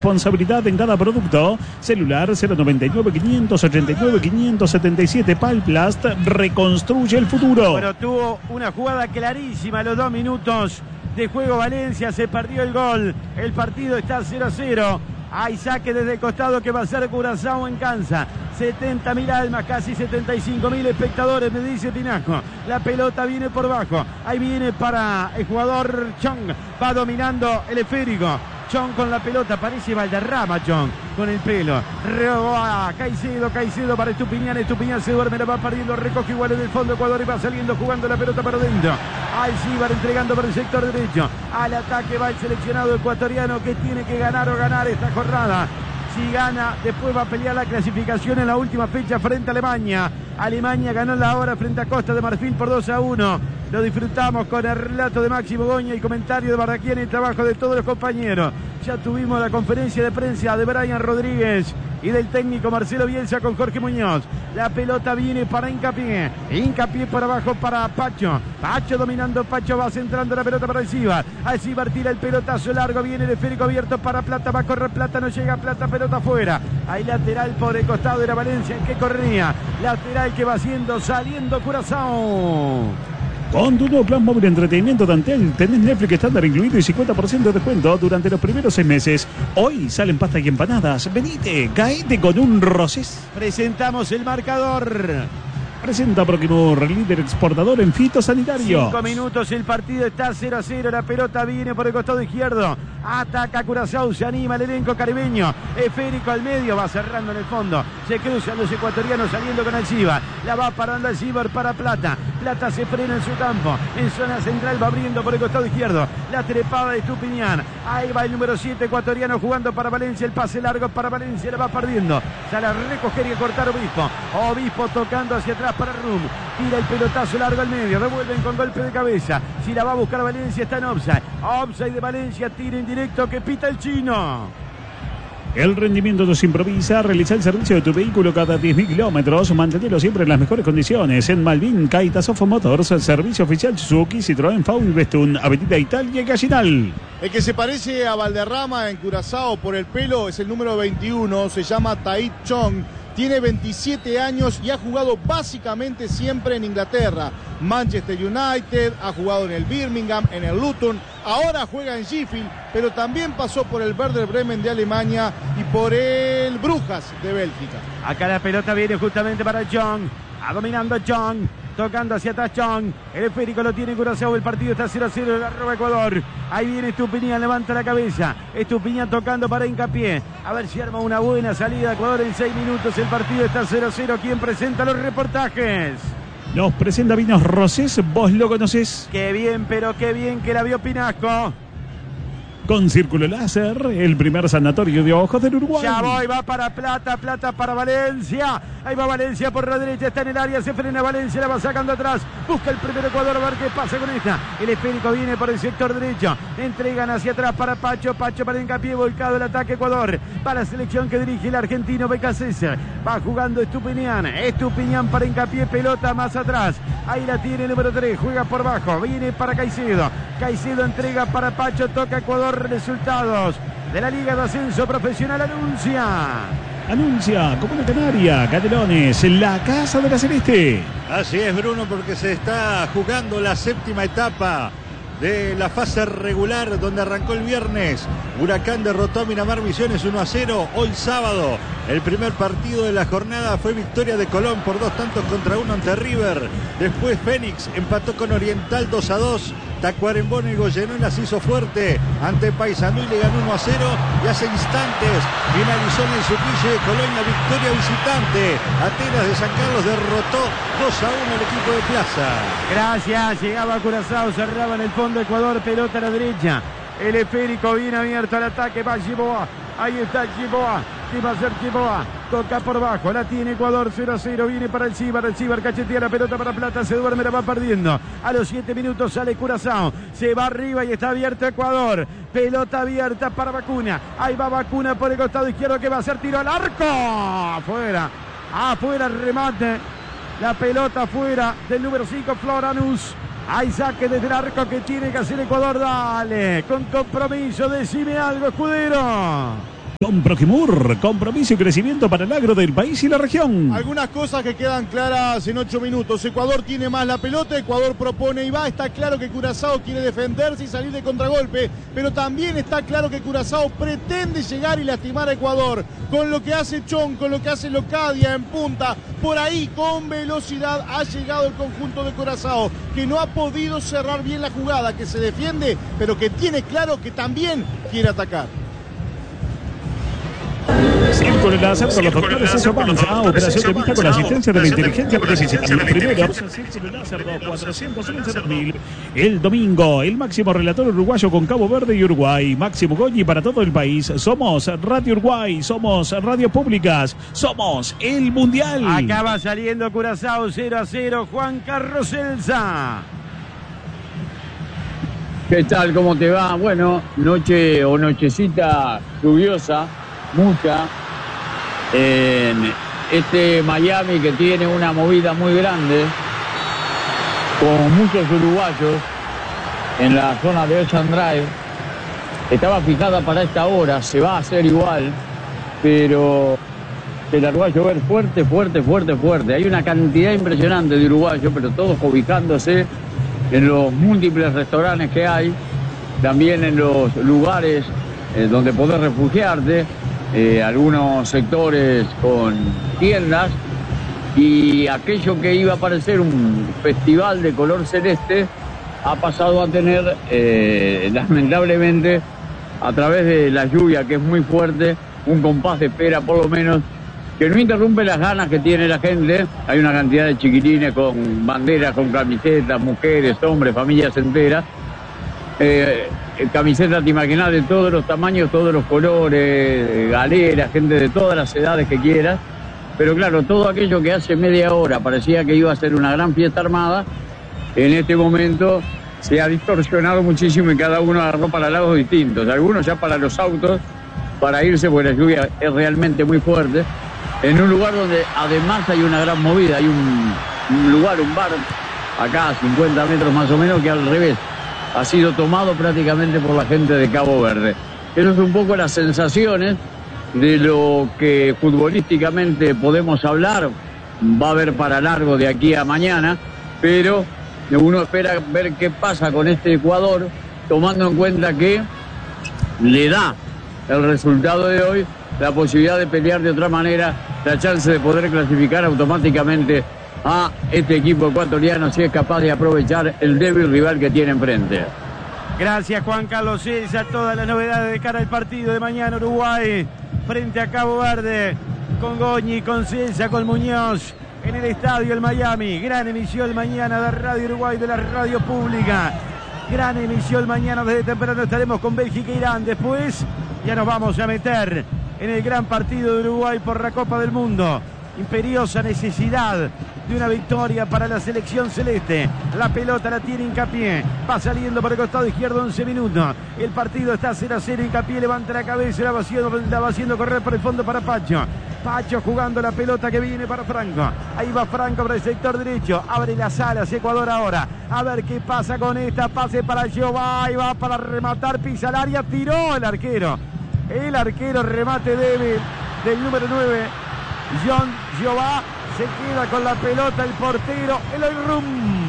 Responsabilidad en cada producto. Celular 099-589-577. Palplast reconstruye el futuro. Bueno, tuvo una jugada clarísima a los 2 minutos de juego Valencia. Se perdió el gol. El partido está 0-0. Hay saque desde el costado que va a ser Curazao en Cansa. 70.000 almas, casi 75.000 espectadores, me dice Pinasco. La pelota viene por bajo. Ahí viene para el jugador Chong. Va dominando el esférico. Chong con la pelota, parece Valderrama Chong con el pelo. Robó a Caicedo para Estupiñán. Estupiñán se duerme, la va perdiendo, recoge igual en el fondo Ecuador y va saliendo jugando la pelota para adentro. Alcibar entregando por el sector derecho. Al ataque va el seleccionado ecuatoriano que tiene que ganar o ganar esta jornada. Si gana, después va a pelear la clasificación en la última fecha frente a Alemania. Alemania ganó la hora frente a Costa de Marfil por 2-1. Lo disfrutamos con el relato de Máximo Goña y comentario de Barraquín y el trabajo de todos los compañeros. Ya tuvimos la conferencia de prensa de Brian Rodríguez y del técnico Marcelo Bielsa con Jorge Muñoz. La pelota viene para Hincapié. Hincapié por abajo para Pacho. Pacho dominando, Pacho va centrando la pelota para Alcibar. Alcibar tira el pelotazo largo, viene el esférico abierto para Plata, va a correr Plata, no llega Plata, pelota afuera. Hay lateral por el costado de la Valencia, ¿en qué corría? Lateral que va saliendo Curazao. Con tu nuevo plan móvil de entretenimiento Tantel, tenés Netflix estándar incluido y 50% de descuento durante los primeros 6 meses. Hoy salen pasta y empanadas. Venite, caete con un Rosés. Presentamos el marcador. Presenta Proquimur, líder exportador en fitosanitario. 5 minutos, el partido está 0-0. La pelota viene por el costado izquierdo. Ataca Curazao, se anima el elenco caribeño. Esférico al medio, va cerrando en el fondo. Se cruzan los ecuatorianos saliendo con Alcibar. La va parando Alcibar para Plata. Plata se frena en su campo. En zona central va abriendo por el costado izquierdo. La trepada de Estupiñán. Ahí va el número 7 ecuatoriano jugando para Valencia. El pase largo para Valencia, la va perdiendo. Sale a recoger y a cortar Obispo. Obispo tocando hacia atrás para Rum. Tira el pelotazo largo al medio. Revuelven con golpe de cabeza. Si la va a buscar Valencia está en offside. Offside de Valencia, tira indirecto que pita el chino. El rendimiento nos improvisa. Realiza el servicio de tu vehículo cada 10.000 kilómetros. Manténlo siempre en las mejores condiciones. En Malvin, Caetasofo Motors, servicio oficial Suzuki, Citroën, Faul, Bestun, Avenida Italia y Gallinal. El que se parece a Valderrama en Curazao por el pelo es el número 21. Se llama Tahith Chong. Tiene 27 años y ha jugado básicamente siempre en Inglaterra. Manchester United, ha jugado en el Birmingham, en el Luton, ahora juega en Sheffield, pero también pasó por el Werder Bremen de Alemania y por el Brujas de Bélgica. Acá la pelota viene justamente para Chong. Dominando Chong. Tocando hacia atrás Chong. El esférico lo tiene Curazao. El partido está 0-0. La roba Ecuador. Ahí viene Estupiñán. Levanta la cabeza. Estupiñán tocando para Hincapié. A ver si arma una buena salida Ecuador en 6 minutos. El partido está 0-0. ¿Quién presenta los reportajes? Nos presenta Vinos Rosés. ¿Vos lo conocés? Qué bien, pero qué bien que la vio Pinasco. Con Círculo Láser, el primer sanatorio de ojos del Uruguay. Ya voy, va para Plata, Plata para Valencia. Ahí va Valencia por la derecha, está en el área, se frena Valencia, la va sacando atrás. Busca el primer Ecuador, a ver qué pasa con esta. El esférico viene por el sector derecho. Entregan hacia atrás para Pacho, Pacho para Hincapié, volcado el ataque Ecuador. Para la selección que dirige el argentino Becasese. Va jugando Estupiñán. Estupiñán para Hincapié, pelota más atrás. Ahí la tiene el número 3, juega por bajo, viene para Caicedo. Caicedo entrega para Pacho, toca Ecuador. Resultados de la Liga de Ascenso Profesional anuncia Comuna Canaria, Canelones, la Casa de la Celeste. Así es, Bruno, porque se está jugando la 7ª etapa de la fase regular, donde arrancó el viernes. Huracán derrotó a Miramar Misiones 1-0. Hoy sábado, el primer partido de la jornada fue victoria de Colón por 2-1 ante River. Después Fénix empató con Oriental 2-2. Tacuarembó y Goyeneche las hizo fuerte ante Paysandú y le ganó 1-0. Y hace instantes finalizó en el Suquille de Colón la victoria visitante. Atenas de San Carlos derrotó 2-1 al equipo de Plaza. Gracias, llegaba Curazao, cerraba en el fondo Ecuador, pelota a la derecha. El esférico viene abierto al ataque, va Giboa. Ahí está Giboa. ¿Qué va a hacer Giboa? Toca por bajo, la tiene Ecuador 0-0, viene para el Cibar cachetea la pelota para Plata, se duerme, la va perdiendo. A los 7 minutos sale Curazao, se va arriba y está abierto Ecuador. Pelota abierta para Vacuna. Ahí va Vacuna por el costado izquierdo, que va a hacer tiro al arco. Afuera el remate. La pelota fuera del número 5, Floranus. Hay saque desde el arco que tiene que hacer Ecuador. Dale, con compromiso, decime algo, escudero. Con Proquimur, compromiso y crecimiento para el agro del país y la región. Algunas cosas que quedan claras en 8 minutos. Ecuador tiene más la pelota, Ecuador propone y va. Está claro que Curazao quiere defenderse y salir de contragolpe, pero también está claro que Curazao pretende llegar y lastimar a Ecuador. Con lo que hace Chong, con lo que hace Locadia en punta, por ahí con velocidad ha llegado el conjunto de Curazao, que no ha podido cerrar bien la jugada, que se defiende, pero que tiene claro que también quiere atacar. Círculo láser con los doctores Eso Panza, operación de vista con la asistencia de la inteligencia artificial. Primero, Círculo láser 2411-2000. El domingo, el máximo relator uruguayo con Cabo Verde y Uruguay. Máximo Goñi para todo el país. Somos Radio Uruguay, somos Radio Públicas, somos el Mundial. Acaba saliendo Curazao 0-0. Juan Carlos Celsa. ¿Qué tal? ¿Cómo te va? Bueno, noche o nochecita lluviosa, mucha, en este Miami que tiene una movida muy grande, con muchos uruguayos en la zona de Ocean Drive. Estaba fijada para esta hora, se va a hacer igual, pero se largó a llover fuerte, fuerte, fuerte, fuerte. Hay una cantidad impresionante de uruguayos, pero todos ubicándose en los múltiples restaurantes que hay, también en los lugares donde poder refugiarte, algunos sectores con tiendas, y aquello que iba a parecer un festival de color celeste ha pasado a tener, lamentablemente, a través de la lluvia, que es muy fuerte, un compás de espera por lo menos, que no interrumpe las ganas que tiene la gente. Hay una cantidad de chiquilines con banderas, con camisetas, mujeres, hombres, familias enteras. Camisetas, te imaginás, de todos los tamaños, todos los colores, galeras, gente de todas las edades que quieras. Pero claro, todo aquello que hace media hora parecía que iba a ser una gran fiesta armada, en este momento se ha distorsionado muchísimo y cada uno agarró para lados distintos. Algunos ya para los autos, para irse, porque la lluvia es realmente muy fuerte. En un lugar donde además hay una gran movida, hay un lugar, un bar, acá a 50 metros más o menos, que al revés ha sido tomado prácticamente por la gente de Cabo Verde. Eso es un poco las sensaciones de lo que futbolísticamente podemos hablar. Va a haber para largo de aquí a mañana, pero uno espera ver qué pasa con este Ecuador, tomando en cuenta que le da el resultado de hoy la posibilidad de pelear de otra manera, la chance de poder clasificar automáticamente a este equipo ecuatoriano si es capaz de aprovechar el débil rival que tiene enfrente. Gracias, Juan Carlos Celsa. Todas las novedades de cara al partido de mañana, Uruguay frente a Cabo Verde, con Goñi, con Celsa, con Muñoz, en el estadio El Miami. Gran emisión mañana de Radio Uruguay, de la radio pública. Gran emisión mañana, desde temprano estaremos con Bélgica e Irán. Después ya nos vamos a meter en el gran partido de Uruguay por la Copa del Mundo. Imperiosa necesidad de una victoria para la selección celeste. La pelota la tiene Hincapié, va saliendo por el costado izquierdo, 11 minutos. El partido está 0-0. Hincapié levanta la cabeza, la va haciendo correr por el fondo para Pacho. Pacho jugando la pelota que viene para Franco. Ahí va Franco por el sector derecho. Abre las alas Ecuador ahora. A ver qué pasa con esta. Pase para Jehová. Ahí va para rematar. Pisa el área. Tiró el arquero. El arquero, remate débil del número 9. John Jehová se queda con la pelota. El portero, el Rum.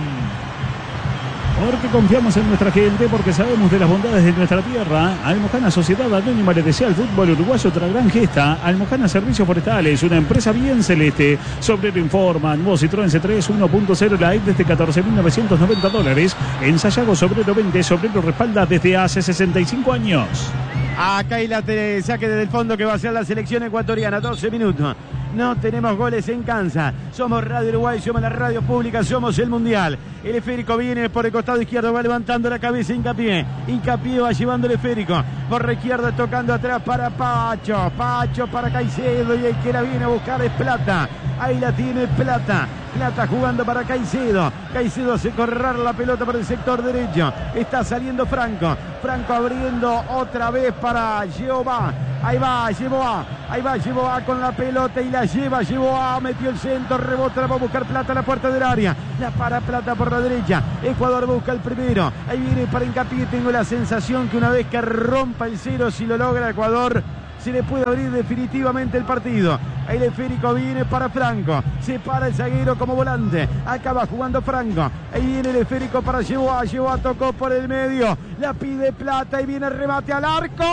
Porque confiamos en nuestra gente, porque sabemos de las bondades de nuestra tierra. Almojana Sociedad Anónima le desea al fútbol uruguayo otra gran gesta. Almojana Servicios Forestales, una empresa bien celeste. Sobre lo informan, nuevo Citroën C3 1.0 Light desde $14.990. En Sayago Sobrero vende, Sobrero respalda desde hace 65 años. Acá hay la saque desde el fondo que va a ser la selección ecuatoriana. 12 minutos. No tenemos goles en Kansas. Somos Radio Uruguay, somos la radio pública, somos el Mundial. El esférico viene por el costado izquierdo, va levantando la cabeza Hincapié. Hincapié va llevando el esférico. Por la izquierda tocando atrás para Pacho. Pacho para Caicedo y el que la viene a buscar es Plata. Ahí la tiene Plata. Plata jugando para Caicedo. Caicedo hace correr la pelota por el sector derecho. Está saliendo Franco. Franco abriendo otra vez para Jehová. Ahí va Jehová. Ahí va Jehová con la pelota y la lleva. Jehová metió el centro. Rebota, la va a buscar Plata a la puerta del área. La para Plata por la derecha. Ecuador busca el primero. Ahí viene para Hincapié. Tengo la sensación que una vez que rompa el cero, si lo logra Ecuador, se le puede abrir definitivamente el partido. El esférico viene para Franco, se para el zaguero como volante, acaba jugando Franco, ahí viene el esférico para Yeboah, tocó por el medio, la pide Plata y viene el remate al arco,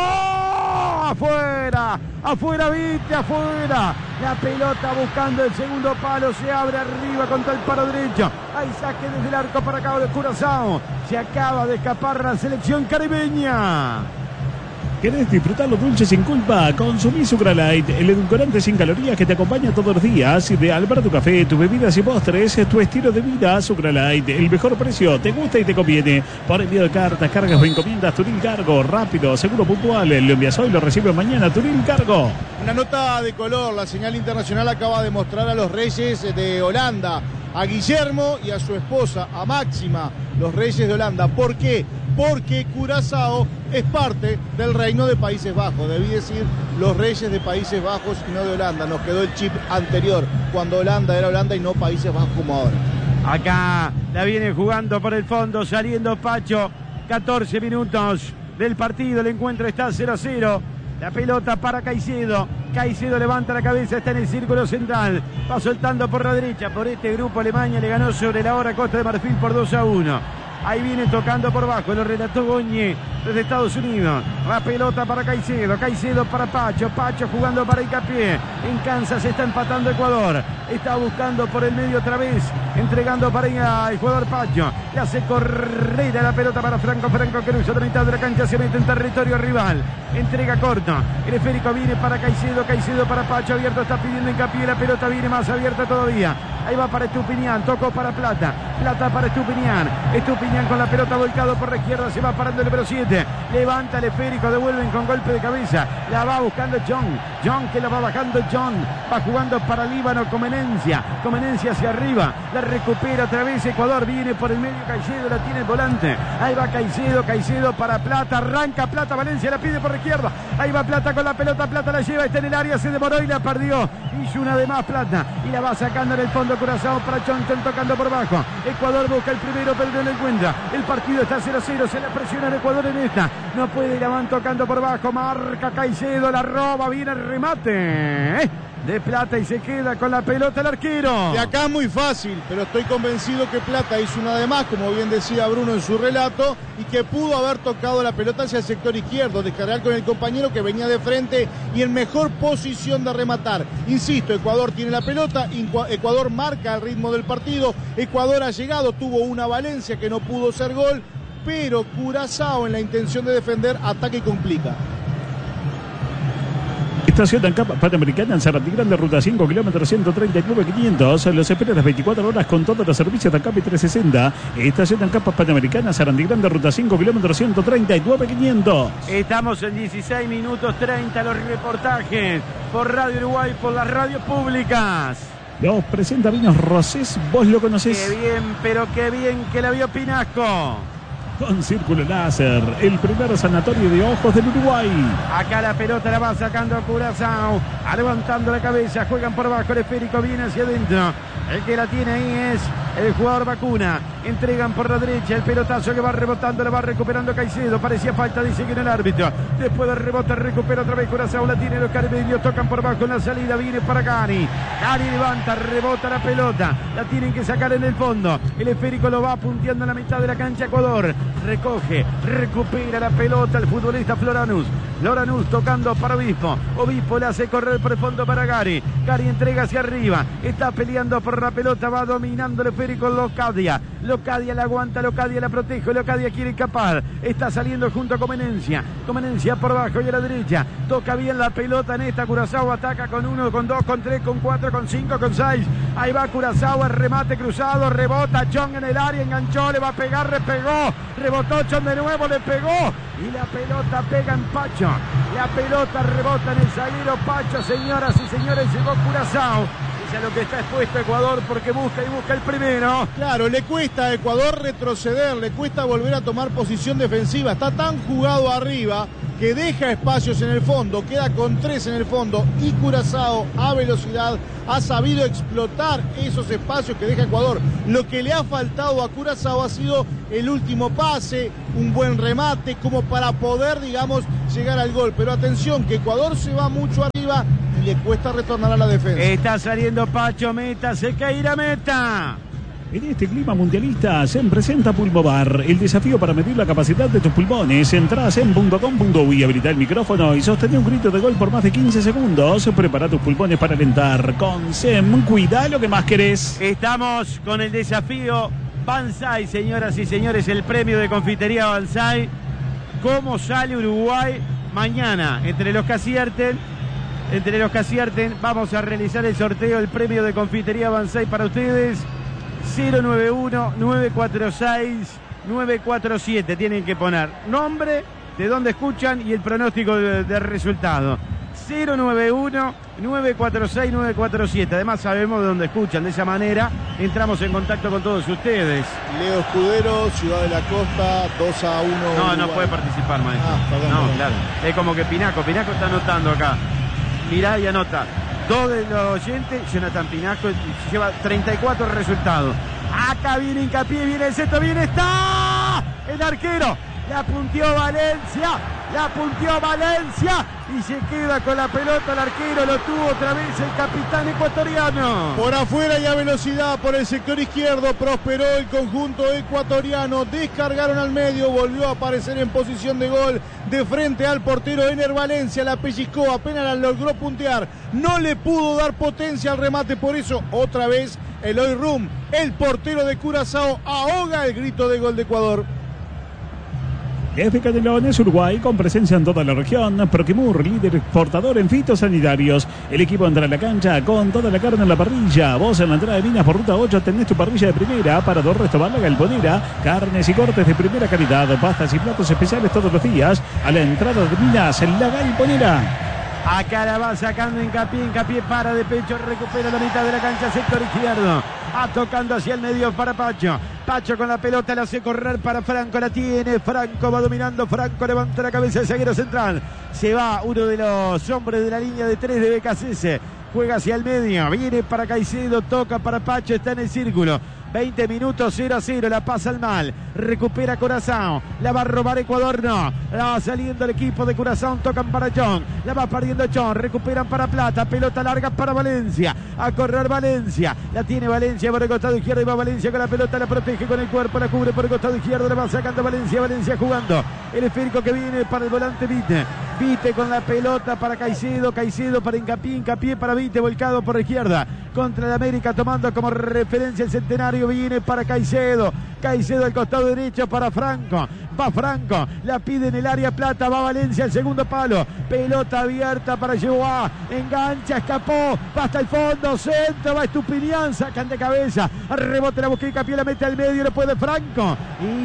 afuera, viste, afuera, la pelota buscando el segundo palo, se abre arriba contra el palo derecho, hay saque desde el arco para Cabo de Curazao, se acaba de escapar la selección caribeña. ¿Querés disfrutar lo dulce sin culpa? Consumí Sucralite, el edulcorante sin calorías que te acompaña todos los días. De Alberto Café, tus bebidas y postres, tu estilo de vida. Sucralite, el mejor precio, te gusta y te conviene. Por envío de cartas, cargas o encomiendas, Turil Cargo, rápido, seguro, puntual. Lo envías hoy, lo recibe mañana, Turil Cargo. Una nota de color, la señal internacional acaba de mostrar a los reyes de Holanda, a Guillermo y a su esposa, a Máxima, los reyes de Holanda. ¿Por qué? Porque Curazao es parte del Reino de Países Bajos, debí decir los Reyes de Países Bajos y no de Holanda, nos quedó el chip anterior, cuando Holanda era Holanda y no Países Bajos como ahora. Acá la viene jugando por el fondo, saliendo Pacho, 14 minutos del partido, el encuentro está 0-0, la pelota para Caicedo levanta la cabeza, está en el círculo central, va soltando por la derecha, por este grupo Alemania le ganó sobre la hora Costa de Marfil por 2-1. Ahí viene tocando por bajo, lo relató Goñi desde Estados Unidos. La pelota para Caicedo para Pacho jugando para Hincapié. En Kansas está empatando Ecuador. Está buscando por el medio otra vez, entregando para el jugador Pacho. Le hace correr la pelota para Franco cruza la mitad de la cancha, se mete en territorio rival. Entrega corto, el esférico viene para Caicedo para Pacho, abierto, está pidiendo Hincapié, la pelota viene más abierta todavía. Ahí va para Estupiñán, tocó para Plata para Estupiñán con la pelota volcado por la izquierda, se va parando el número 7, levanta el esférico, devuelven con golpe de cabeza, la va buscando John que la va bajando, va jugando para Líbano, Comenencia hacia arriba, la recupera otra vez Ecuador, viene por el medio Caicedo, la tiene el volante, ahí va Caicedo para Plata, arranca Plata, Valencia la pide por la izquierda, ahí va Plata con la pelota, Plata la lleva, está en el área, se demoró y la perdió, hizo una de más Plata, y la va sacando en el fondo Curazao para John tocando por bajo, Ecuador busca el primero pero no lo encuentra, el partido está 0-0, se le presiona el Ecuador en esta, no puede, la van tocando por bajo, marca Caicedo, la roba, viene el remate de Plata y se queda con la pelota el arquero. De acá es muy fácil, pero estoy convencido que Plata hizo una de más, como bien decía Bruno en su relato, y que pudo haber tocado la pelota hacia el sector izquierdo, descargar con el compañero que venía de frente y en mejor posición de rematar. Insisto, Ecuador tiene la pelota, Ecuador marca el ritmo del partido, Ecuador ha llegado, tuvo una Valencia que no pudo ser gol, pero Curazao en la intención de defender ataca y complica. Estación ANCAP Panamericana en Sarandí Grande, ruta 5, kilómetros 139.500. Los espera las 24 horas con todos los servicios de ANCAP y 360. Estación ANCAP Panamericana, Sarandí Grande, ruta 5, kilómetros 139.500. Estamos en 16 minutos 30, los reportajes por Radio Uruguay, por las radios públicas. Los presenta Vinos Rosés, vos lo conocés. Qué bien, pero qué bien que la vio Pinasco. Con Círculo Láser, el primer sanatorio de ojos del Uruguay. Acá la pelota la va sacando a Curazao, levantando la cabeza, juegan por abajo, el esférico viene hacia adentro. El que la tiene ahí es el jugador Vacuna. Entregan por la derecha el pelotazo que va rebotando, la va recuperando Caicedo. Parecía falta, dice que en el árbitro. Después del rebote recupera otra vez Curazao, la tiene los caribeños, tocan por abajo en la salida, viene para Gani. Gani levanta, rebota la pelota, la tienen que sacar en el fondo. El esférico lo va punteando en la mitad de la cancha Ecuador. Recoge, recupera la pelota el futbolista Floranus tocando para Obispo le hace correr por el fondo para Gary entrega hacia arriba, está peleando por la pelota, va dominando el esférico Locadia la aguanta, Locadia la protege, Locadia quiere escapar, está saliendo junto a Comenencia por abajo y a la derecha, toca bien la pelota en esta, Curazao ataca con 1, con 2, con 3, con 4, con 5, con 6, ahí va Curazao, el remate cruzado, rebota Chong en el área, enganchó, le va a pegar, rebotó Chong de nuevo, le pegó y la pelota pega en Pacho, la pelota rebota en el zaguero Pacho, señoras y señores, llegó Curazao. Es a lo que está expuesto Ecuador porque busca el primero. Claro, le cuesta a Ecuador retroceder, le cuesta volver a tomar posición defensiva, está tan jugado arriba que deja espacios en el fondo, queda con 3 en el fondo, y Curazao a velocidad ha sabido explotar esos espacios que deja Ecuador. Lo que le ha faltado a Curazao ha sido el último pase, un buen remate, como para poder, digamos, llegar al gol. Pero atención, que Ecuador se va mucho arriba y le cuesta retornar a la defensa. Está saliendo Pacho, meta, se caerá meta. En este clima mundialista se presenta Pulmovar, el desafío para medir la capacidad de tus pulmones. Entrá a sem.com.uy, habilita el micrófono y sostén un grito de gol por más de 15 segundos. Prepara tus pulmones para alentar. Con Sem, cuida lo que más querés. Estamos con el desafío Banzai, señoras y señores, el premio de confitería Banzai. ¿Cómo sale Uruguay mañana? Entre los que acierten, vamos a realizar el sorteo del premio de confitería Banzai para ustedes. 091-946-947. Tienen que poner nombre, de dónde escuchan y el pronóstico de resultado. 091-946-947. Además sabemos de dónde escuchan. De esa manera entramos en contacto con todos ustedes. Leo Escudero, Ciudad de la Costa, 2-1. No puede participar, maestro. Perdón. Claro. Es como que Pinaco está anotando acá. Mirá y anota. 2 de los oyentes, Jonathan Pinaco lleva 34 resultados. Acá viene Hincapié, viene el centro, está el arquero. La punteó Valencia y se queda con la pelota el arquero, lo tuvo otra vez el capitán ecuatoriano. Por afuera y a velocidad por el sector izquierdo prosperó el conjunto ecuatoriano, descargaron al medio, volvió a aparecer en posición de gol de frente al portero Ener Valencia, la pellizcó, apenas la logró puntear, no le pudo dar potencia al remate, por eso otra vez Eloy Rum, el portero de Curazao, ahoga el grito de gol de Ecuador. F. Canelones, Uruguay, con presencia en toda la región. Proquimur, líder exportador en fitosanitarios. El equipo entra a la cancha con toda la carne en la parrilla. Vos en la entrada de Minas por ruta 8 tenés tu parrilla de primera. Parador Restobar La Galponera. Carnes y cortes de primera calidad. Pastas y platos especiales todos los días. A la entrada de Minas en La Galponera. Acá la va sacando Hincapié para de pecho, recupera la mitad de la cancha, sector izquierdo. Tocando hacia el medio para Pacho. Pacho con la pelota, la hace correr para Franco, la tiene. Franco va dominando, Franco levanta la cabeza, el zaguero central. Se va uno de los hombres de la línea de 3 de BKCS. Juega hacia el medio, viene para Caicedo, toca para Pacho, está en el círculo. 20 minutos, 0-0, la pasa al mal, recupera Curazao, la va a robar Ecuador, no, la va saliendo el equipo de Curazao, tocan para John, la va perdiendo John, recuperan para Plata, pelota larga para Valencia, a correr Valencia, la tiene Valencia por el costado izquierdo y va Valencia con la pelota, la protege con el cuerpo, la cubre por el costado izquierdo, la va sacando Valencia jugando, el esférico que viene para el volante Vite con la pelota para Caicedo para Hincapié para Vite, volcado por la izquierda, contra el América tomando como referencia el Centenario, viene para Caicedo al costado derecho para Franco, va Franco, la pide en el área Plata, va Valencia al segundo palo, pelota abierta para Yehuá, engancha, escapó, va hasta el fondo, centro, va Estupiñán, sacan de cabeza, rebote la busca Hincapié, la mete al medio, no puede Franco, y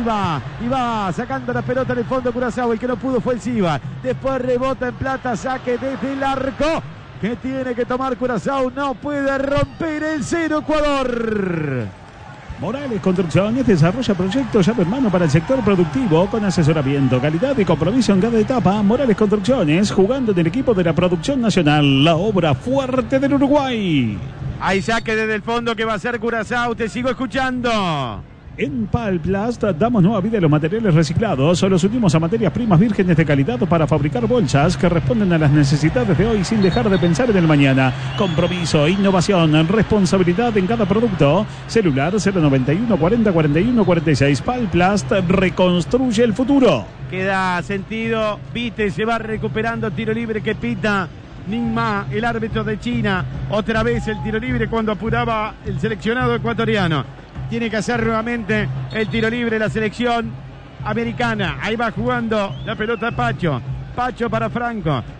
va sacando la pelota en el fondo Curazao, el que no pudo fue el Siva, después rebota en Plata, saque desde el arco, que tiene que tomar Curazao, no puede romper el 0 Ecuador. Morales Construcciones desarrolla proyectos llave en mano para el sector productivo con asesoramiento, calidad y compromiso en cada etapa. Morales Construcciones, jugando en el equipo de la producción nacional, la obra fuerte del Uruguay. Hay saque desde el fondo que va a ser Curazao, te sigo escuchando. En Palplast damos nueva vida a los materiales reciclados. Los unimos a materias primas vírgenes de calidad para fabricar bolsas que responden a las necesidades de hoy sin dejar de pensar en el mañana. Compromiso, innovación, responsabilidad en cada producto. Celular 091 40 41 46. Palplast reconstruye el futuro. Queda sentido, Vite se va recuperando, tiro libre que pita Ningma, el árbitro de China. Otra vez el tiro libre cuando apuraba el seleccionado ecuatoriano. Tiene que hacer nuevamente el tiro libre la selección americana. Ahí va jugando la pelota Pacho para Franco.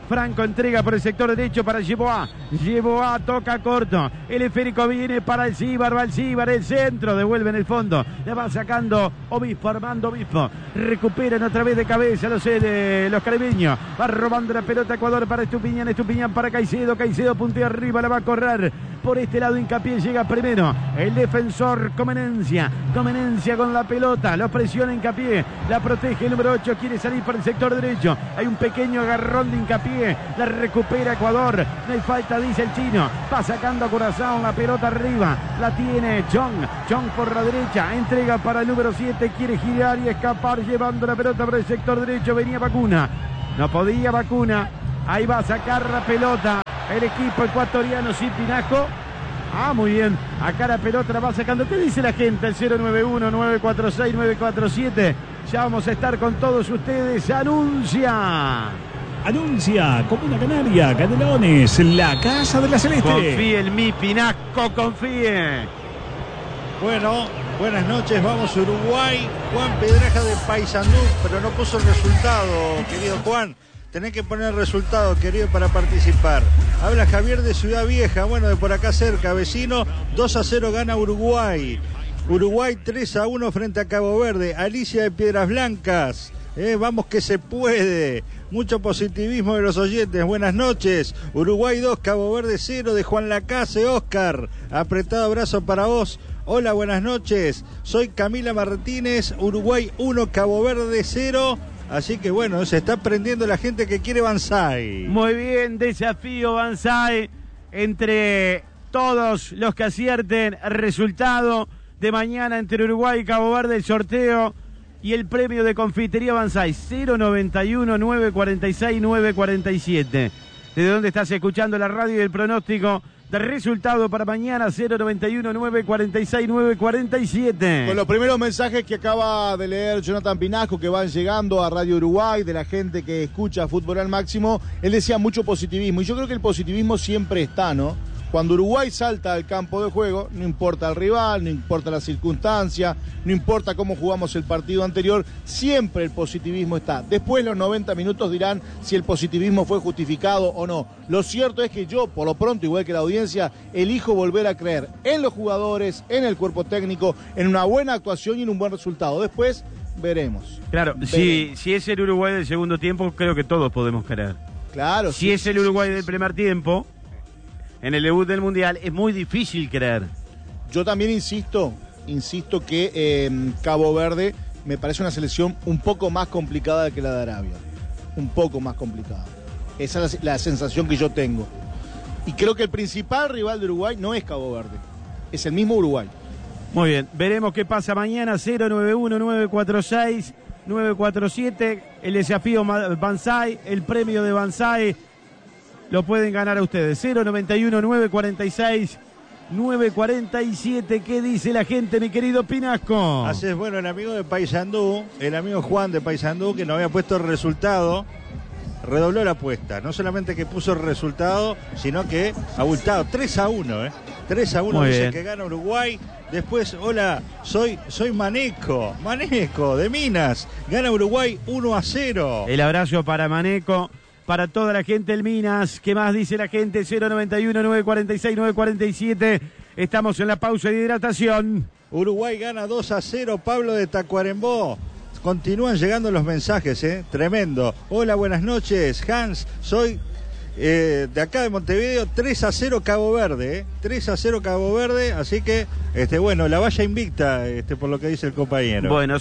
Franco entrega por el sector derecho para Yeboah. Yeboah toca corto. El esférico viene para el Cíbar. Va el Cíbar, el centro. Devuelve en el fondo. Le va sacando Obispo, Armando Obispo. Recuperan otra vez de cabeza los caribeños. Va robando la pelota Ecuador para Estupiñán. Estupiñán para Caicedo. Caicedo puntea arriba. La va a correr. Por este lado Hincapié llega primero. El defensor Comenencia. Comenencia con la pelota. Lo presiona Hincapié. La protege el número 8. Quiere salir por el sector derecho. Hay un pequeño agarrón de Hincapié. La recupera Ecuador. No hay falta, dice el chino. Va sacando a Curazao la pelota arriba. La tiene Chong. Chong por la derecha. Entrega para el número 7. Quiere girar y escapar llevando la pelota por el sector derecho. Venía Vacuna. No podía Vacuna. Ahí va a sacar la pelota el equipo ecuatoriano sin Pinasco. Muy bien. Acá la pelota la va sacando. ¿Qué dice la gente? El 091-946-947. Ya vamos a estar con todos ustedes. Anuncia, Comuna Canaria, Canelones, la Casa de la Celeste. Confíe en mí, Pinasco, confíe. Bueno, buenas noches, vamos a Uruguay. Juan Pedraja de Paysandú, pero no puso el resultado, querido Juan. Tenés que poner el resultado, querido, para participar. Habla Javier de Ciudad Vieja, bueno, de por acá cerca, vecino. 2-0 gana Uruguay. Uruguay 3-1 frente a Cabo Verde. Alicia de Piedras Blancas. Vamos que se puede. Mucho positivismo de los oyentes. Buenas noches. Uruguay 2, Cabo Verde 0 de Juan Lacase. Oscar, apretado abrazo para vos. Hola, buenas noches. Soy Camila Martínez. Uruguay 1, Cabo Verde 0. Así que bueno, se está prendiendo la gente que quiere Banzai. Muy bien, desafío Banzai entre todos los que acierten el resultado de mañana entre Uruguay y Cabo Verde, el sorteo y el premio de confitería Banzai. 091-946-947. ¿Desde dónde estás escuchando la radio y el pronóstico del resultado para mañana? 091-946-947. Con los primeros mensajes que acaba de leer Jonathan Pinasco, que van llegando a Radio Uruguay, de la gente que escucha Fútbol al Máximo, él decía mucho positivismo, y yo creo que el positivismo siempre está, ¿no? Cuando Uruguay salta al campo de juego, no importa el rival, no importa la circunstancia, no importa cómo jugamos el partido anterior, siempre el positivismo está. Después los 90 minutos dirán si el positivismo fue justificado o no. Lo cierto es que yo, por lo pronto, igual que la audiencia, elijo volver a creer en los jugadores, en el cuerpo técnico, en una buena actuación y en un buen resultado. Después veremos. Claro, si es el Uruguay del segundo tiempo, creo que todos podemos creer. Claro. Si es el Uruguay del primer tiempo, en el debut del Mundial, es muy difícil creer. Yo también insisto que Cabo Verde me parece una selección un poco más complicada que la de Arabia. Un poco más complicada. Esa es la sensación que yo tengo. Y creo que el principal rival de Uruguay no es Cabo Verde, es el mismo Uruguay. Muy bien, veremos qué pasa mañana. 091-946-947. El desafío Banzai, el premio de Banzai. Lo pueden ganar a ustedes. 091-946-947. ¿Qué dice la gente, mi querido Pinasco? Así es, bueno, el amigo de Paysandú, el amigo Juan de Paysandú, que no había puesto el resultado, redobló la apuesta. No solamente que puso el resultado, sino que abultado. 3-1, 3-1 dice que gana Uruguay. Después, hola, soy Maneco de Minas. Gana Uruguay 1-0. El abrazo para Maneco. Para toda la gente del Minas. ¿Qué más dice la gente? 091-946-947. Estamos en la pausa de hidratación. Uruguay gana 2-0. Pablo de Tacuarembó. Continúan llegando los mensajes, tremendo. Hola, buenas noches, Hans. Soy de acá de Montevideo. 3-0 Cabo Verde, 3-0 Cabo Verde. Así que, bueno, la valla invicta, por lo que dice el compañero. Bueno,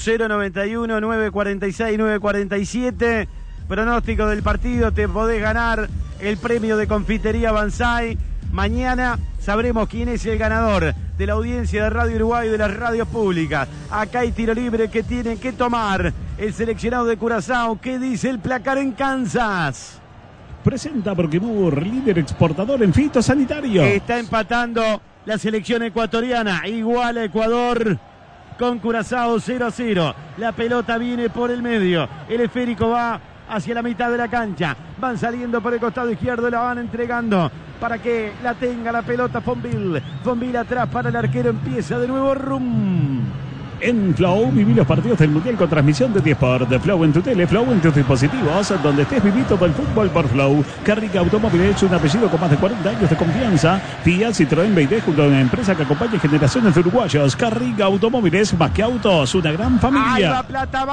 091-946-947. Pronóstico del partido, te podés ganar el premio de confitería Banzai. Mañana sabremos quién es el ganador de la audiencia de Radio Uruguay y de las radios públicas. Acá hay tiro libre que tienen que tomar el seleccionado de Curazao. ¿Qué dice el placar en Kansas? Presenta Proquimur, líder exportador en fitosanitario. Está empatando la selección ecuatoriana, igual a Ecuador con Curazao 0-0. La pelota viene por el medio, el esférico va hacia la mitad de la cancha, van saliendo por el costado izquierdo, la van entregando para que la tenga la pelota Fonville atrás para el arquero, empieza de nuevo Rum. En Flow, viví los partidos del Mundial con transmisión de T-Sport. Flow en tu tele, Flow en tus dispositivos, donde estés viví todo el fútbol por Flow. Carrica Automóviles, un apellido con más de 40 años de confianza. Fiat, Citroën, BYD, junto a una empresa que acompaña generaciones de uruguayos. Carrica Automóviles, más que autos, una gran familia. Ahí va Plata,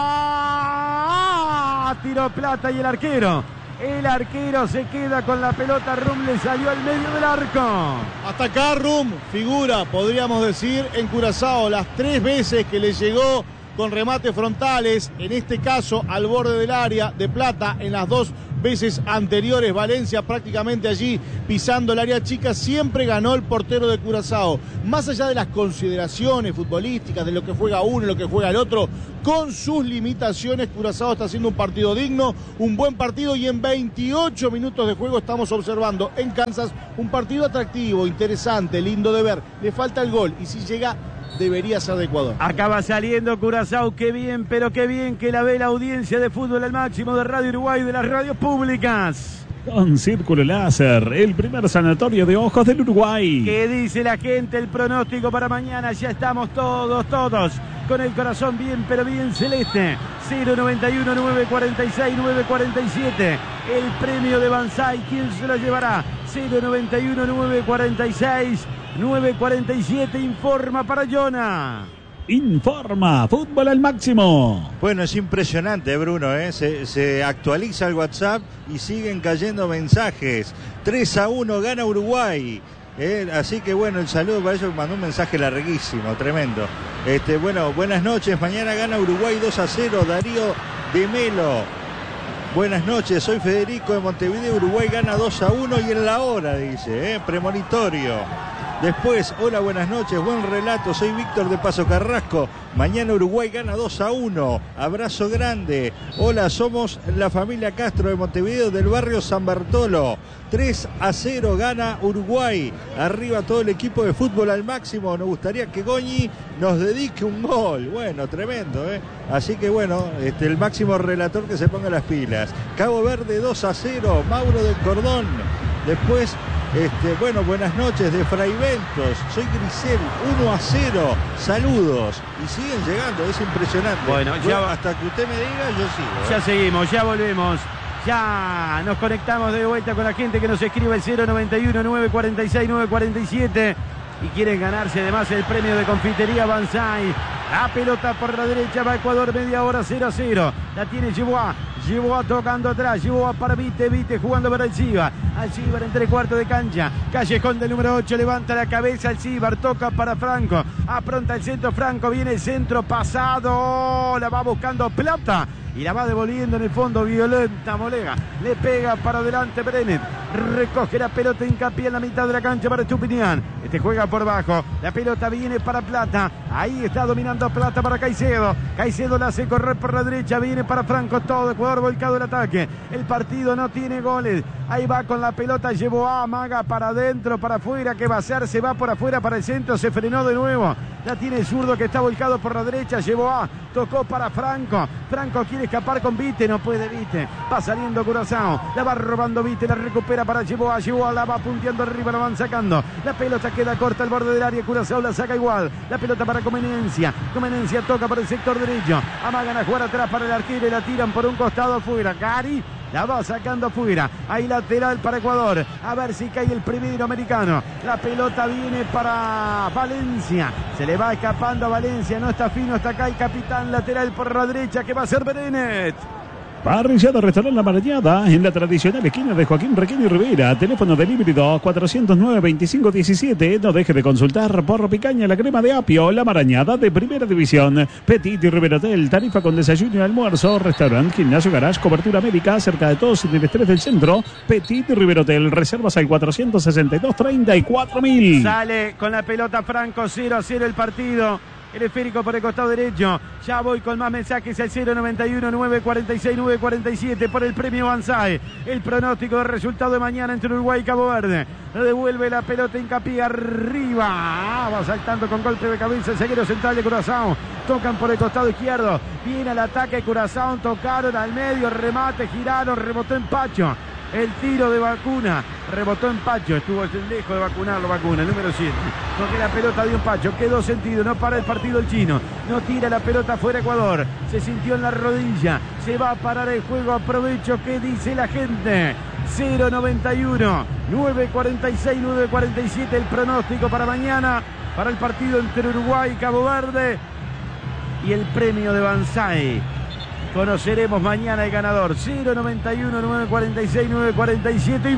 va. Tiró Plata y el arquero. El arquero se queda con la pelota. Rum le salió al medio del arco. Hasta acá Rum figura, podríamos decir, en Curazao. Las 3 veces que le llegó con remates frontales, en este caso al borde del área de Plata, en las 2 veces anteriores, Valencia prácticamente allí pisando el área chica, siempre ganó el portero de Curazao. Más allá de las consideraciones futbolísticas, de lo que juega uno y lo que juega el otro, con sus limitaciones, Curazao está haciendo un partido digno, un buen partido, y en 28 minutos de juego estamos observando en Kansas un partido atractivo, interesante, lindo de ver. Le falta el gol y si llega debería ser de Ecuador. Acaba saliendo Curazao, qué bien, pero qué bien que la ve la audiencia de Fútbol al Máximo de Radio Uruguay, de las radios públicas. Con Círculo Láser, el primer sanatorio de ojos del Uruguay. ¿Qué dice la gente? El pronóstico para mañana, ya estamos todos con el corazón bien, pero bien celeste. 091 946 947. El premio de Banzai, ¿quién se lo llevará? 091 946 947. Informa para Jonah. Informa Fútbol al Máximo. Bueno, es impresionante, Bruno, se actualiza el WhatsApp y siguen cayendo mensajes. 3-1 gana Uruguay. Así que bueno, el saludo para ellos, mandó un mensaje larguísimo, tremendo. Bueno, buenas noches, mañana gana Uruguay 2-0, Darío de Melo. Buenas noches, soy Federico de Montevideo, Uruguay gana 2-1 y en la hora, dice, premonitorio. Después, hola, buenas noches, buen relato, soy Víctor de Paso Carrasco, mañana Uruguay gana 2-1, abrazo grande. Hola, somos la familia Castro de Montevideo del barrio San Bartolo, 3-0 gana Uruguay, arriba todo el equipo de Fútbol al Máximo, nos gustaría que Goñi nos dedique un gol. Bueno, tremendo, así que bueno, el máximo relator que se ponga las pilas. Cabo Verde 2-0, Mauro del Cordón. Después, bueno, buenas noches de Fraiventos, soy Grisel, 1-0, saludos. Y siguen llegando, es impresionante. Bueno, ya hasta que usted me diga, yo sigo. Ya seguimos, ya volvemos. Ya nos conectamos de vuelta con la gente que nos escribe el 091 946 947 y quieren ganarse además el premio de Confitería Banzai. La pelota por la derecha, va Ecuador, media hora, 0-0. La tiene Yeboah tocando atrás, Yeboah para Vite jugando para Alcibar en 3/4 de cancha. Callejón del número 8, levanta la cabeza Alcibar, toca para Franco, apronta el centro Franco, viene el centro pasado, la va buscando Plata y la va devolviendo en el fondo, violenta Molega, le pega para adelante Brenet, recoge la pelota, hincapié en la mitad de la cancha para Estupinian, juega por bajo, la pelota viene para Plata, ahí está dominando Plata para Caicedo la hace correr por la derecha, viene para Franco, todo Ecuador volcado el ataque, el partido no tiene goles, ahí va con la pelota, llevó a Maga para adentro, para afuera, ¿qué va a hacer? Se va por afuera para el centro, se frenó de nuevo, la tiene el zurdo que está volcado por la derecha, llevó a, tocó para Franco quiere escapar con Vite, no puede Vite, va saliendo Curazao, la va robando Vite, la recupera para Yeboah, la va punteando arriba, la van sacando, la pelota queda corta al borde del área, Curazao la saca igual, la pelota para Comenencia toca por el sector derecho, amagan a jugar atrás para el arquero y la tiran por un costado afuera, Cari la va sacando afuera, hay lateral para Ecuador, a ver si cae el primero americano, la pelota viene para Valencia, se le va escapando a Valencia, no está fino, está acá el capitán, lateral por la derecha, que va a ser Brenet. Parrillada Restaurante La Marañada, en la tradicional esquina de Joaquín Requeño y Rivera. Teléfono delivery 2-409-2517. No deje de consultar por picaña la crema de apio. La Marañada de Primera División. Petit y Rivera Hotel, tarifa con desayuno y almuerzo. Restaurante, gimnasio, garage, cobertura médica, cerca de todos en el estrés del centro. Petit y Rivera Hotel, reservas al 462-34.000. Sale con la pelota Franco, 0-0 el partido. El esférico por el costado derecho. Ya voy con más mensajes al 091 946 947 por el premio Banzai. El pronóstico de resultado de mañana entre Uruguay y Cabo Verde. Devuelve la pelota, hincapié arriba. Va saltando con golpe de cabeza el zaguero central de Curazao. Tocan por el costado izquierdo. Viene al ataque Curazao. Tocaron al medio. Remate, giraron, rebotó en Pacho. El tiro de Vacuna. Rebotó en Pacho. Estuvo lejos de vacunarlo Vacuna, el número 7. Porque la pelota dio un Pacho. Quedó sentido. No para el partido el chino. No tira la pelota fuera Ecuador. Se sintió en la rodilla. Se va a parar el juego. Aprovecho. ¿Qué dice la gente? 0.91. 9.46, 9.47 el pronóstico para mañana. Para el partido entre Uruguay y Cabo Verde. Y el premio de Banzai. Conoceremos mañana el ganador. 0.91, 9.46, 9.47.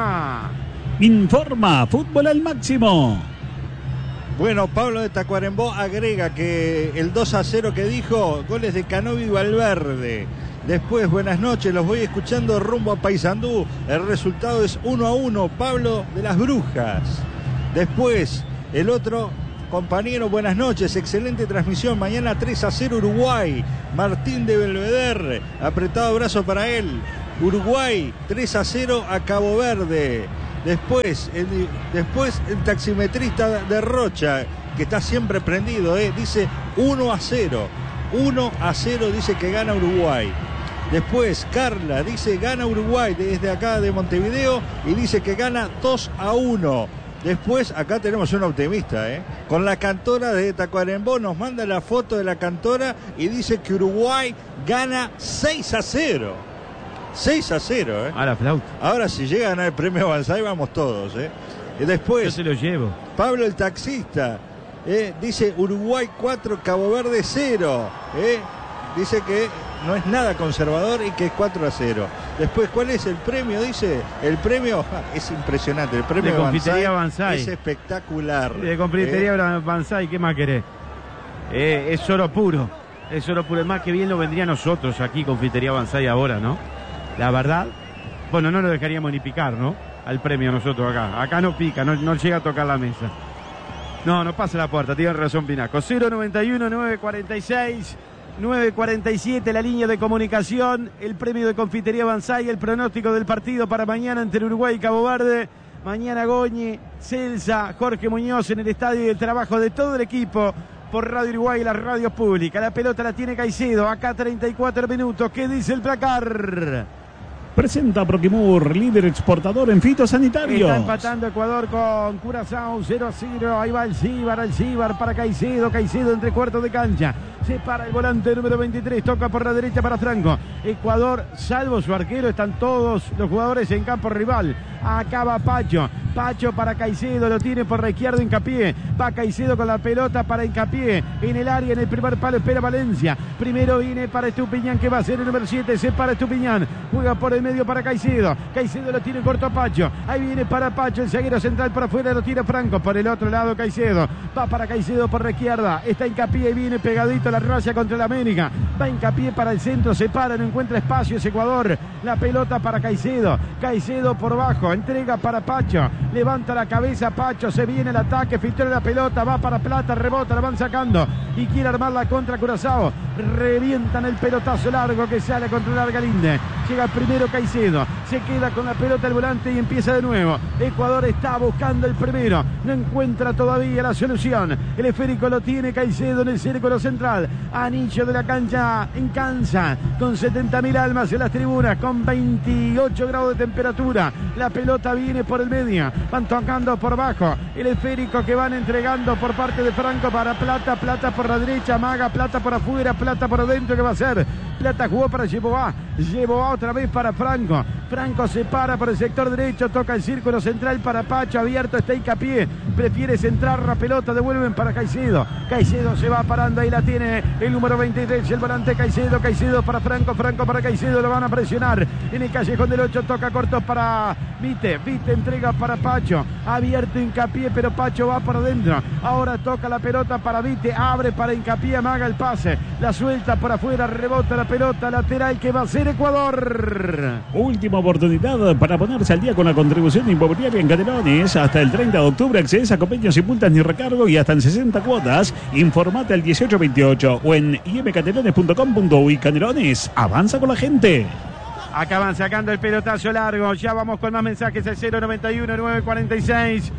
Informa Fútbol al Máximo. Bueno, Pablo de Tacuarembó agrega que el 2-0 que dijo, goles de Canovi y Valverde. Después, buenas noches, los voy escuchando rumbo a Paysandú. El resultado es 1-1, Pablo de las Brujas. Después, el otro compañero, buenas noches, excelente transmisión. Mañana 3-0 Uruguay. Martín de Belvedere, apretado abrazo para él. Uruguay 3-0 a Cabo Verde. Después el taximetrista de Rocha, que está siempre prendido, dice 1-0. 1-0 dice que gana Uruguay. Después Carla dice gana Uruguay desde acá de Montevideo y dice que gana 2-1. Después acá tenemos un optimista, con la cantora de Tacuarembó, nos manda la foto de la cantora y dice que Uruguay gana 6-0. 6-0, A la flauta. Ahora si llega a ganar el premio Banzai vamos todos, Y después yo se lo llevo. Pablo el taxista, dice Uruguay 4, Cabo Verde 0, dice que no es nada conservador y que es 4-0. Después, ¿cuál es el premio? Dice, el premio es impresionante, el premio de Confitería Banzai es espectacular. De Confitería Banzai, ¿qué más querés? Es oro puro, es oro puro. Más que bien lo vendría a nosotros aquí, Confitería Banzai ahora, ¿no? La verdad, bueno, no lo dejaríamos ni picar, ¿no? Al premio nosotros acá. Acá no pica, no llega a tocar la mesa. No pasa la puerta, tiene razón Pinaco. 0.91, 9.46, 9.47 la línea de comunicación. El premio de Confitería Banzai, el pronóstico del partido para mañana entre Uruguay y Cabo Verde. Mañana Goñi, Celsa, Jorge Muñoz en el estadio y el trabajo de todo el equipo por Radio Uruguay y las radios públicas. La pelota la tiene Caicedo, acá 34 minutos. ¿Qué dice el placar? Presenta Proquimur, líder exportador en fitosanitarios. Está empatando Ecuador con Curazao, 0-0. Ahí va Alcibar para Caicedo. Caicedo entre cuartos de cancha. Se para el volante número 23. Toca por la derecha para Franco. Ecuador, salvo su arquero, están todos los jugadores en campo rival. Acaba Pacho. Pacho para Caicedo, lo tiene por la izquierda Hincapié. Va Caicedo con la pelota para Hincapié. En el área, en el primer palo, espera Valencia. Primero viene para Estupiñán, que va a ser el número 7. Se para Estupiñán. Juega por el medio para Caicedo. Caicedo lo tiene corto a Pacho. Ahí viene para Pacho, el zaguero central por afuera, lo tira Franco. Por el otro lado Caicedo. Va para Caicedo por la izquierda. Está Hincapié y viene pegadito a la raya contra la América. Va Hincapié para el centro, se para, no encuentra espacio, es Ecuador. La pelota para Caicedo. Caicedo por bajo, entrega para Pacho. Levanta la cabeza Pacho, se viene el ataque, filtra la pelota, va para Plata, rebota, la van sacando y quiere armar la contra Curazao. Revientan el pelotazo largo que sale a controlar Galinde. Llega primero Caicedo, se queda con la pelota el volante y empieza de nuevo. Ecuador está buscando el primero, no encuentra todavía la solución. El esférico lo tiene Caicedo en el círculo central. Anillo de la cancha en Kansas, con 70.000 almas en las tribunas, con 28 grados de temperatura. La pelota viene por el medio, van tocando por bajo. El esférico que van entregando por parte de Franco para Plata. Plata por la derecha, Maga, Plata por afuera, Plata por adentro. ¿Qué va a hacer? Plata jugó para Yeboah otra vez para Franco. Franco se para por el sector derecho, toca el círculo central para Pacho, abierto está Hincapié, prefiere centrar la pelota, devuelven para Caicedo. Caicedo se va parando, ahí la tiene el número 23, el volante Caicedo. Caicedo para Franco, Franco para Caicedo, lo van a presionar en el callejón del 8, toca corto para Vite, Vite entrega para Pacho, abierto Hincapié, pero Pacho va por adentro. Ahora toca la pelota para Vite, abre para Hincapié, amaga el pase, la suelta por afuera, rebota la pelota lateral que va a ser Ecuador. Última oportunidad para ponerse al día con la contribución inmobiliaria en Canelones. Hasta el 30 de octubre accedes a convenios sin multas ni recargo y hasta en 60 cuotas. Informate al 1828 o en imcanelones.com.uy. Canelones, avanza con la gente. Acaban sacando el pelotazo largo. Ya vamos con más mensajes al 091 946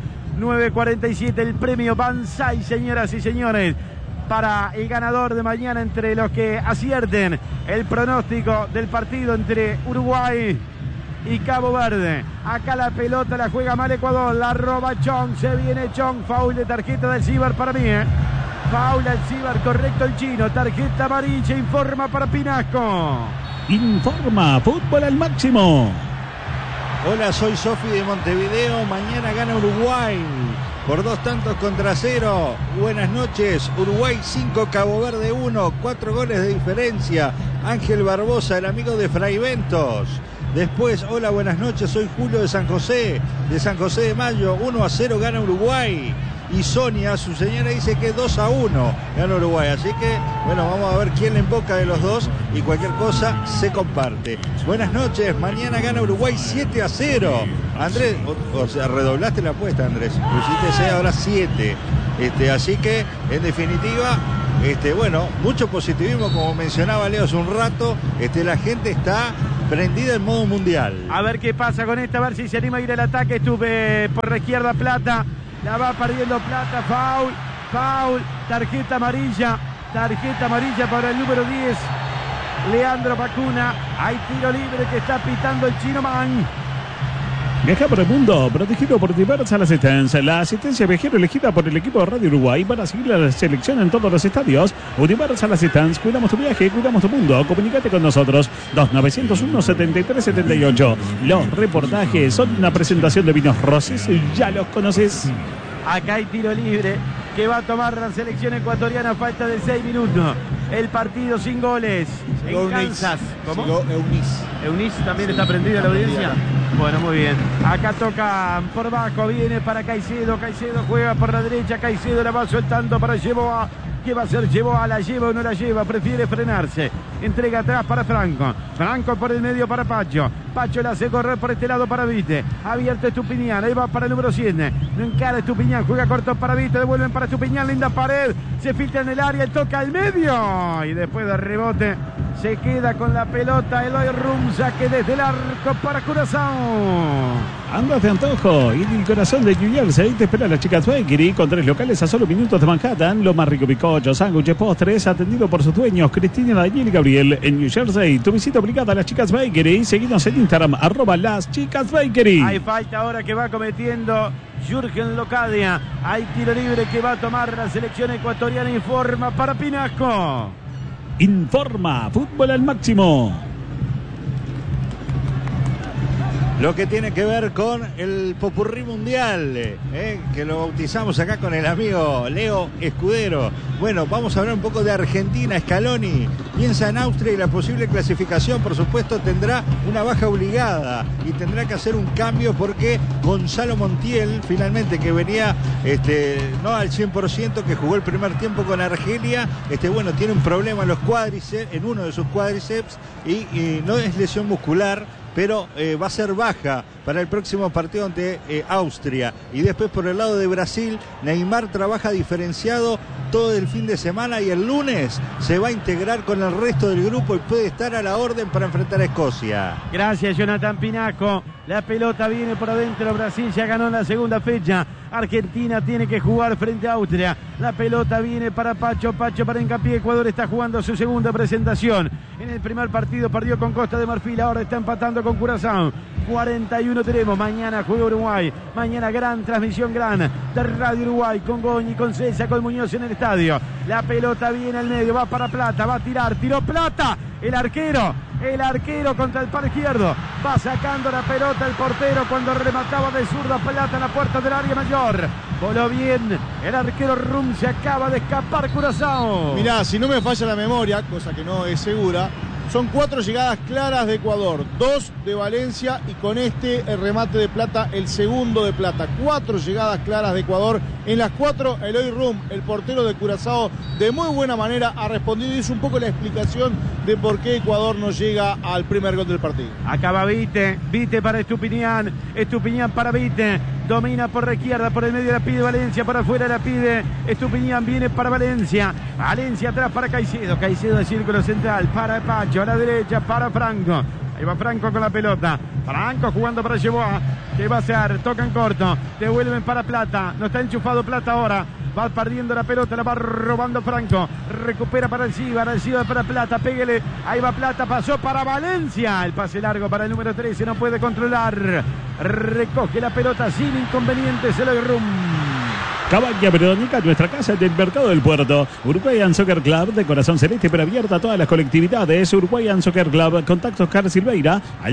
947. El premio Banzai, señoras y señores, para el ganador de mañana entre los que acierten el pronóstico del partido entre Uruguay y Cabo Verde. Acá la pelota la juega mal Ecuador, la roba Chong, se viene Chong, foul de tarjeta del Cibar para mí, foul al Cibar, correcto el chino, tarjeta amarilla, informa para Pinasco. Informa Fútbol al Máximo. Hola, soy Sofi de Montevideo. Mañana gana Uruguay por 2-0. Buenas noches. Uruguay 5, Cabo Verde 1. 4 goles de diferencia. Ángel Barbosa, el amigo de Fraiventos. Después, hola, buenas noches. Soy Julio de San José de Mayo. 1-0 gana Uruguay. Y Sonia, su señora, dice que 2-1 gana Uruguay. Así que, bueno, vamos a ver quién le emboca de los dos y cualquier cosa se comparte. Buenas noches, mañana gana Uruguay 7-0. Andrés, o sea, redoblaste la apuesta, Andrés. Pusiste 6, ahora 7. Así que, en definitiva, bueno, mucho positivismo, como mencionaba Leo hace un rato. La gente está prendida en modo mundial. A ver qué pasa con esta, a ver si se anima a ir al ataque. Estuve por la izquierda Plata. La va perdiendo Plata, foul, tarjeta amarilla para el número 10, Leandro Pacuna. Hay tiro libre que está pitando el chino Man. Viaja por el mundo, protegido por Universal Assistance. La asistencia viajero elegida por el equipo de Radio Uruguay para seguir la selección en todos los estadios. Universal Assistance, cuidamos tu viaje, cuidamos tu mundo. Comunícate con nosotros, 2901-7378. Los reportajes son una presentación de Vinos Roses, ya los conoces. Acá hay tiro libre que va a tomar la selección ecuatoriana, falta de 6 minutos. El partido sin goles en Kansas. ¿Cómo? Eunice también está prendida la audiencia. Bueno, muy bien. Acá toca por bajo, viene para Caicedo. Caicedo juega por la derecha. Caicedo la va soltando para Yeboah. ¿Qué va a hacer Yeboah? ¿La lleva o no la lleva? Prefiere frenarse. Entrega atrás para Franco. Franco por el medio para Pacho. Pacho la hace correr por este lado para Vite. Abierto Estupiñán. Ahí va para el número 7. No encara Estupiñán. Juega corto para Vite. Devuelven para Estupiñán. Linda pared. Se filtra en el área. Toca al medio. Y después de rebote se queda con la pelota Eloy Rum. Saque desde el arco para Curazao. Andas de antojo y el corazón de New Jersey te espera las chicas Bakery con 3 locales a solo minutos de Manhattan. Lo más rico, bizcochos, sándwiches, postres, atendido por sus dueños Cristina, Daniel y Gabriel en New Jersey. Tu visita obligada a las chicas Bakery. Seguinos en Instagram, @laschicasbakery. Hay falta ahora que va cometiendo Jürgen Locadia. Hay tiro libre que va a tomar la selección ecuatoriana. Informa para Pinasco. Informa Fútbol al Máximo. Lo que tiene que ver con el popurrí mundial, que lo bautizamos acá con el amigo Leo Escudero. Bueno, vamos a hablar un poco de Argentina. Scaloni piensa en Austria y la posible clasificación. Por supuesto, tendrá una baja obligada y tendrá que hacer un cambio porque Gonzalo Montiel, finalmente, que venía no al 100%, que jugó el primer tiempo con Argelia, bueno, tiene un problema en los cuádriceps, en uno de sus cuádriceps, y no es lesión muscular, pero va a ser baja para el próximo partido ante Austria. Y después por el lado de Brasil, Neymar trabaja diferenciado todo el fin de semana y el lunes se va a integrar con el resto del grupo y puede estar a la orden para enfrentar a Escocia. Gracias, Jonathan Pinasco. La pelota viene por adentro. Brasil ya ganó la segunda fecha. Argentina tiene que jugar frente a Austria. La pelota viene para Pacho. Pacho para Hincapié. Ecuador está jugando su segunda presentación. En el primer partido perdió con Costa de Marfil. Ahora está empatando con Curazao. 41 tenemos. Mañana juega Uruguay. Mañana gran transmisión de Radio Uruguay con Goñi, con César, con Muñoz en el estadio. La pelota viene al medio. Va para Plata. Va a tirar. Tiró Plata. El arquero contra el par izquierdo. Va sacando la pelota el portero cuando remataba de zurda Plata en la puerta del área mayor. Voló bien el arquero Rum. Se acaba de escapar Curazao. Mirá, si no me falla la memoria, cosa que no es segura, son 4 llegadas claras de Ecuador, 2 de Valencia y con el remate de Plata, el segundo de Plata. 4 llegadas claras de Ecuador. En las 4, Eloy Rum, el portero de Curazao, de muy buena manera ha respondido y es un poco la explicación de por qué Ecuador no llega al primer gol del partido. Acaba Vite para Estupiñán para Vite. Domina por la izquierda, por el medio la pide Valencia, por afuera la pide Estupiñán, viene para Valencia atrás para Caicedo de círculo central, para Pacho, a la derecha para Franco. Ahí va Franco con la pelota. Franco jugando para Yeboah. ¿Qué va a hacer? Toca en corto. Devuelven para Plata. No está enchufado Plata ahora. Va perdiendo la pelota, la va robando Franco. Recupera para el Cibar para Plata. Péguele. Ahí va Plata, pasó para Valencia. El pase largo para el número 13, no puede controlar. Recoge la pelota sin inconvenientes el Rum. Cabaña Verónica, nuestra casa del Mercado del Puerto. Uruguayan Soccer Club, de corazón celeste, pero abierta a todas las colectividades. Uruguayan Soccer Club, contactos Carlos Silveira, al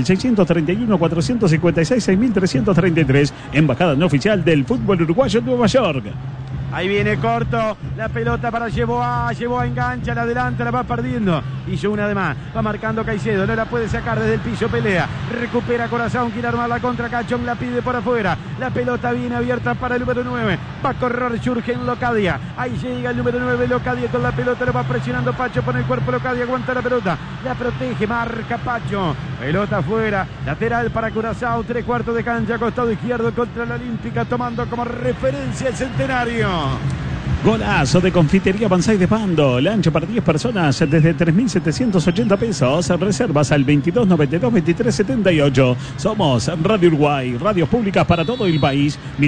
631-456-6333. Embajada no oficial del fútbol uruguayo en Nueva York. Ahí viene corto, la pelota para Yeboah, engancha, la adelanta, la va perdiendo. Hizo una de más, va marcando Caicedo, no la puede sacar desde el piso, pelea. Recupera Corazón, quiere armar la contra, Cachón la pide por afuera. La pelota viene abierta para el número 9. Va a correr Jürgen Locadia. Ahí llega el número 9, Locadia con la pelota, lo va presionando Pacho, pone el cuerpo Locadia, aguanta la pelota. La protege, marca Pacho. Pelota afuera, lateral para Curazao, 3/4 de cancha, costado izquierdo contra la Olímpica, tomando como referencia el Centenario. Golazo de Confitería Banzai de Pando. Lancha para 10 personas desde 3.780 pesos. Reservas al 2292-2378. Somos Radio Uruguay, radios públicas para todo el país.